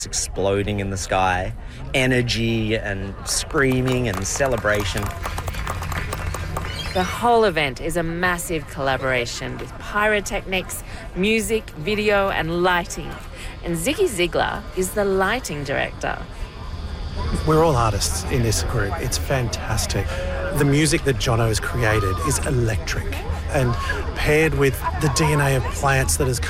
exploding in the sky, energy and screaming and celebration. The whole event is a massive collaboration with pyrotechnics, music, video and lighting. And Ziggy Ziegler is the lighting director. We're all artists in this group. It's fantastic. The music that Jono has created is electric, and paired with the DNA of plants that has